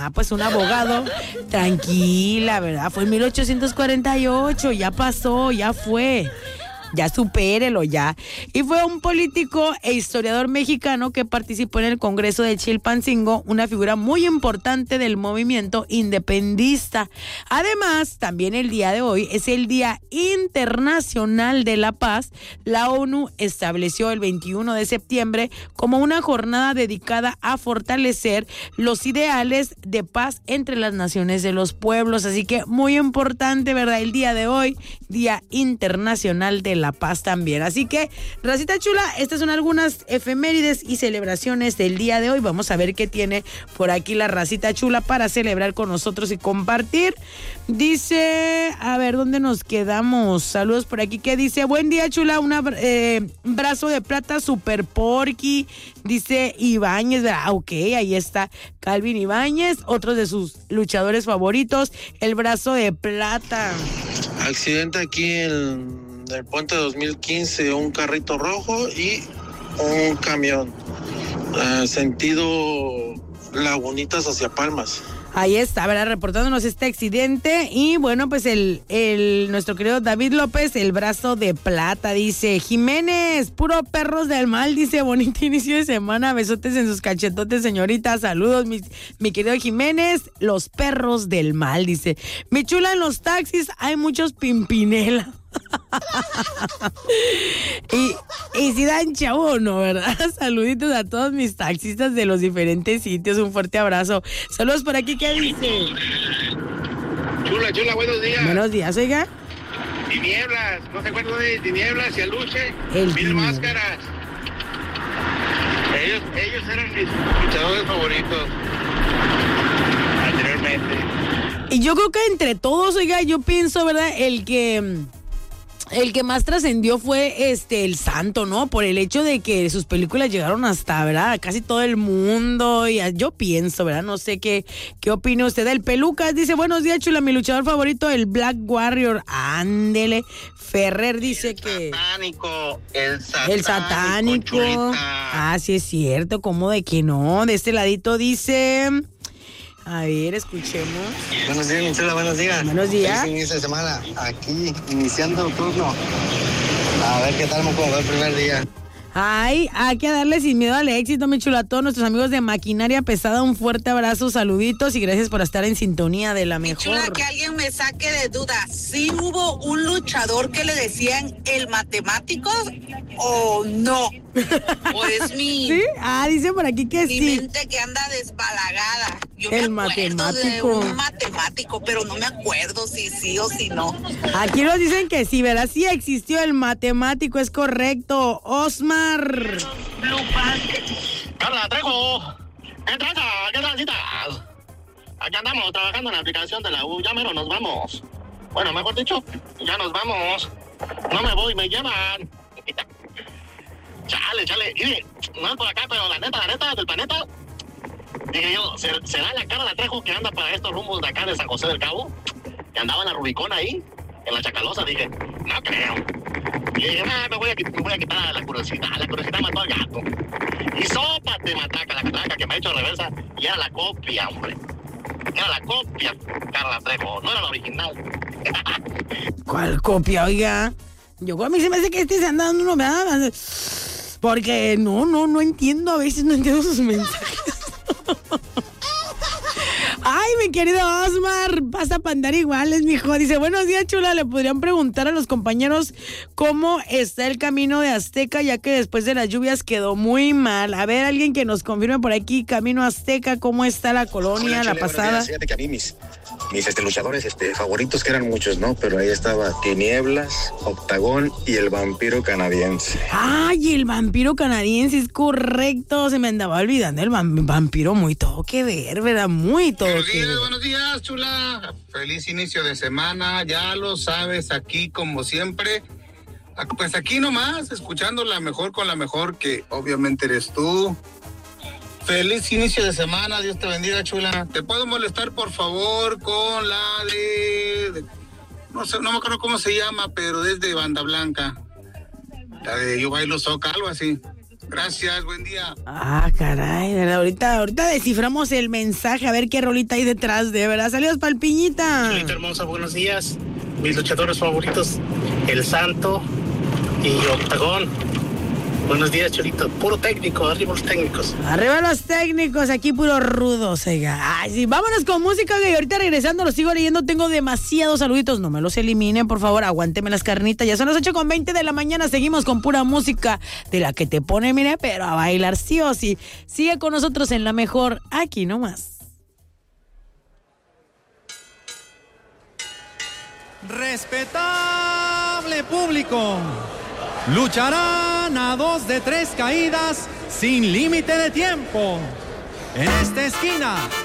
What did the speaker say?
pues un abogado. Tranquila, ¿verdad? Fue en 1848, ya pasó, ya fue. Ya supérelo, ya. Y fue un político e historiador mexicano que participó en el Congreso de Chilpancingo, una figura muy importante del movimiento independentista. Además, también el día de hoy es el Día Internacional de la Paz. La ONU estableció el 21 de septiembre como una jornada dedicada a fortalecer los ideales de paz entre las naciones de los pueblos. Así que muy importante, ¿verdad? El día de hoy, Día Internacional de la Paz también. Así que, racita chula, estas son algunas efemérides y celebraciones del día de hoy. Vamos a ver qué tiene por aquí la racita chula para celebrar con nosotros y compartir. Dice, a ver, ¿dónde nos quedamos? Saludos por aquí. ¿Qué dice? Buen día, chula, un brazo de plata super porky. Dice Ibáñez, ok, ahí está Calvin Ibáñez, otro de sus luchadores favoritos, el brazo de plata. Accidente aquí en el puente 2015, un carrito rojo y un camión, sentido Lagunitas hacia Palmas. Ahí está, ¿verdad? Reportándonos este accidente. Y bueno, pues nuestro querido David López, el brazo de plata, dice Jiménez, puro perros del mal, dice, bonito inicio de semana, besotes en sus cachetotes, señorita, saludos, mi querido Jiménez, los perros del mal, dice, mi chula, en los taxis hay muchos Pimpinela. y si dan chavo, ¿no? ¿Verdad? Saluditos a todos mis taxistas de los diferentes sitios, un fuerte abrazo. Saludos por aquí, ¿qué dice? Chula, buenos días. Buenos días, oiga. Tinieblas, ¿no se acuerdan de Tinieblas y Aluche? Mil máscaras. Ellos eran mis luchadores favoritos anteriormente. Y yo creo que entre todos, oiga, yo pienso, ¿verdad? El que más trascendió fue el Santo, ¿no? Por el hecho de que sus películas llegaron hasta, ¿verdad? Casi todo el mundo. Y yo pienso, ¿verdad? No sé qué opina usted. El Pelucas dice, buenos días, chula, mi luchador favorito, el Black Warrior. Ándele. Ferrer dice El satánico. Ah, sí es cierto, ¿cómo de que no? De este ladito dice... A ver, escuchemos. Buenos días, mi chula, buenos días. Buenos días. Feliz inicio de semana, aquí, iniciando turno. A ver qué tal me puedo ver el primer día. Ay, hay que darle sin miedo al éxito, mi chula. A todos nuestros amigos de Maquinaria Pesada, un fuerte abrazo, saluditos y gracias por estar en sintonía de la mejor. Mi chula, que alguien me saque de duda. ¿Sí hubo un luchador que le decían el matemático o no? ¿O es mi... ¿Sí? Ah, dice por aquí que mi sí. Mi mente que anda desbalagada. Yo el me acuerdo matemático. de un matemático, pero no me acuerdo si sí o si no. Aquí nos dicen que sí, ¿verdad? Sí existió el matemático, es correcto. Osmar. Carla Trejo, ¿qué transitas? Aquí andamos trabajando en la aplicación de la U, ya mero nos vamos. Bueno, mejor dicho, ya nos vamos. No me voy, me llevan. Chale, mire, no es por acá, pero la neta, del planeta. Dije yo, ¿será la Carla Trejo que anda para estos rumbos de acá de San José del Cabo? Que andaba en la Rubicón ahí, en la Chacalosa, dije, no creo. Y dije, me voy a quitar la curiosidad mató al gato. Y sópate, mataca, la catraca que me ha hecho reversa, y era la copia, hombre. Era la copia, Carla Trejo, no era la original. ¿Cuál copia, oiga? A mí se me hace que se anda dando uno, ¿verdad? Porque no entiendo, a veces no entiendo sus mensajes. Ay, mi querido Osmar, pasa para andar iguales, mijo. Dice, buenos días, chula, le podrían preguntar a los compañeros cómo está el camino de Azteca, ya que después de las lluvias quedó muy mal. A ver, alguien que nos confirme por aquí, camino Azteca, cómo está la colonia, hola, la pasada. Fíjate que a mí mis luchadores favoritos, que eran muchos, ¿no? Pero ahí estaba Tinieblas, Octagón y el Vampiro Canadiense. Ay, el Vampiro Canadiense, es correcto. Se me andaba olvidando el vampiro, muy todo que ver, ¿verdad? Muy todo que ver. Buenos días, chula. Feliz inicio de semana, ya lo sabes, aquí como siempre. Pues aquí nomás, escuchando la mejor con la mejor, que obviamente eres tú. Feliz inicio de semana, Dios te bendiga, chula. ¿Te puedo molestar, por favor, con la de no sé, no me acuerdo cómo se llama, pero es de Banda Blanca. La de Yo Bailo Soca, algo así. Gracias, buen día. Ah, caray, ahorita desciframos el mensaje, a ver qué rolita hay detrás, de verdad. Saludos, Palpiñita. Cholito hermosa, buenos días. Mis luchadores favoritos, El Santo y Octagón. Buenos días, Cholito. Puro técnico, arriba los técnicos. Arriba los técnicos, aquí puro rudos, oiga. Ay, sí, vámonos con música, y ahorita regresando los sigo leyendo. Tengo demasiados saluditos, no me los eliminen, por favor, aguánteme las carnitas. Ya son las 8:20 de la mañana, seguimos con pura música de la que te pone, mire, pero a bailar sí o sí. Sigue con nosotros en la mejor, aquí nomás. Respetable público, lucharán a 2 de 3 caídas sin límite de tiempo. En esta esquina